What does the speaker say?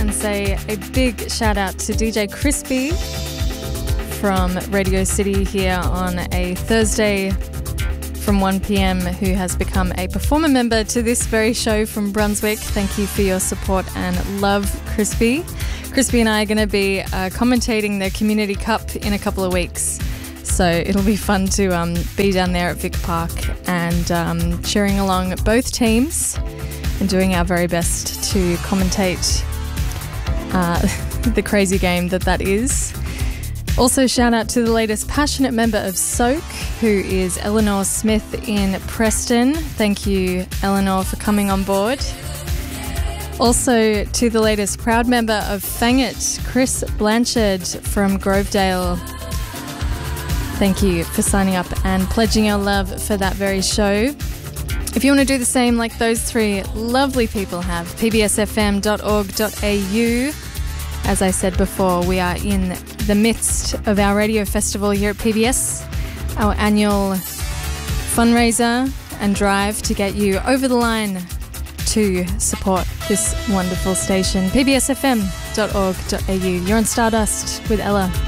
and say a big shout out to DJ Crispy from Radio City here on a Thursday from 1 p.m, who has become a performer member to this very show from Brunswick. Thank you for your support and love, Crispy. Crispy and I are going to be commentating the Community Cup in a couple of weeks. So it'll be fun to be down there at Vic Park and cheering along both teams and doing our very best to commentate the crazy game that is. Also, shout out to the latest passionate member of Soak, who is Eleanor Smith in Preston. Thank you, Eleanor, for coming on board. Also, to the latest proud member of Fang It, Chris Blanchard from Grovedale. Thank you for signing up and pledging your love for that very show. If you want to do the same like those three lovely people have, pbsfm.org.au. As I said before, we are in the midst of our radio festival here at PBS, our annual fundraiser and drive to get you over the line to support this wonderful station. pbsfm.org.au. You're on Stardust with Ella.